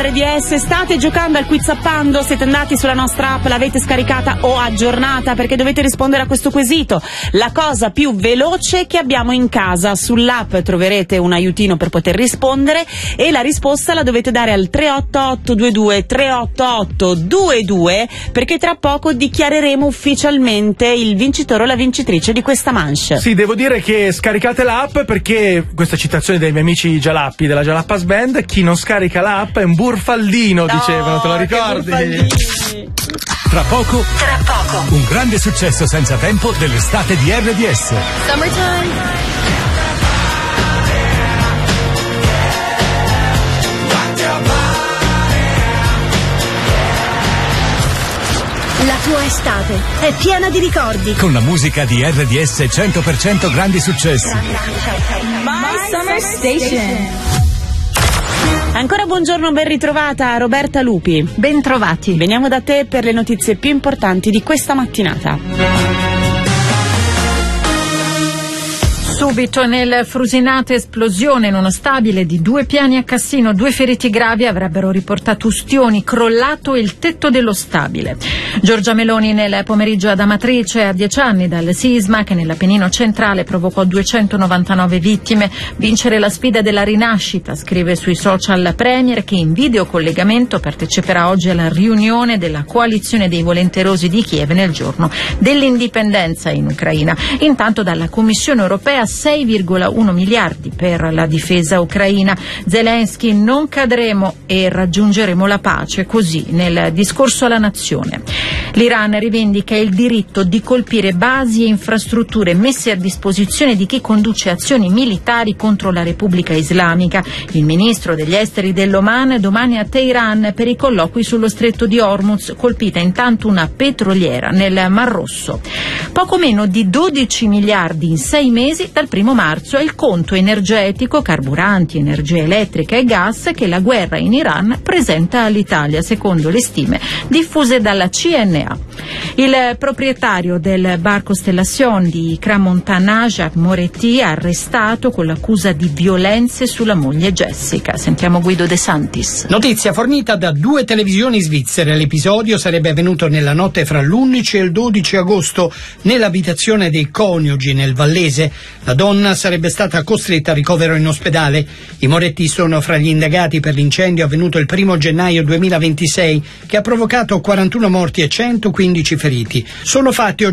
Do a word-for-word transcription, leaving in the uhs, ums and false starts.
R D S, state giocando al quiz appando? Siete andati sulla nostra app, l'avete scaricata o aggiornata? Perché dovete rispondere a questo quesito. La cosa più veloce che abbiamo in casa. Sull'app troverete un aiutino per poter rispondere e la risposta la dovete dare al tre otto otto due due tre otto otto due due, perché tra poco dichiareremo ufficialmente il vincitore o la vincitrice di questa manche. Sì, devo dire che scaricate l'app, perché questa citazione dei miei amici Gialappi della Jalappas Band: chi non scarica l'app è un burfaldino, no, dicevano, te lo ricordi? Tra poco, tra poco, un grande successo senza tempo dell'estate di R D S. Summertime. La tua estate è piena di ricordi. Con la musica di R D S cento per cento grandi successi. My Summer Station. Ancora buongiorno, ben ritrovata Roberta Lupi. Ben trovati. Veniamo da te per le notizie più importanti di questa mattinata. Subito nel Frusinate, esplosione in uno stabile di due piani a Cassino, due feriti gravi avrebbero riportato ustioni, crollato il tetto dello stabile. Giorgia Meloni nel pomeriggio ad Amatrice, a dieci anni dal sisma che nell'Appennino centrale provocò duecentonovantanove vittime. Vincere la sfida della rinascita, scrive sui social Premier, che in videocollegamento parteciperà oggi alla riunione della coalizione dei volenterosi di Kiev nel giorno dell'indipendenza in Ucraina. Intanto dalla Commissione europea sei virgola uno miliardi per la difesa ucraina. Zelensky: non cadremo e raggiungeremo la pace, così nel discorso alla nazione. L'Iran rivendica il diritto di colpire basi e infrastrutture messe a disposizione di chi conduce azioni militari contro la Repubblica Islamica. Il ministro degli esteri dell'Oman domani a Teheran per i colloqui sullo stretto di Hormuz, colpita intanto una petroliera nel Mar Rosso. Poco meno di dodici miliardi in sei mesi dal primo marzo è il conto energetico, carburanti, energia elettrica e gas, che la guerra in Iran presenta all'Italia, secondo le stime diffuse dalla C N A. Il proprietario del bar Constellation di Crans-Montana, Jacques Moretti, arrestato con l'accusa di violenze sulla moglie Jessica. Sentiamo Guido De Santis. Notizia fornita da due televisioni svizzere. L'episodio sarebbe avvenuto nella notte fra l'undici e il dodici agosto nell'abitazione dei coniugi nel Vallese. La donna sarebbe stata costretta a ricovero in ospedale. I Moretti sono fra gli indagati per l'incendio avvenuto il primo gennaio duemilaventisei, che ha provocato quarantuno morti e centoquindici feriti. Sono fatti